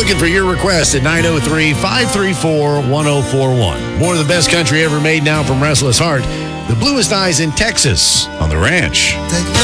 looking for your request at 903-534-1041. More of the best country ever made now from Restless Heart. The Bluest Eyes in Texas on The Ranch.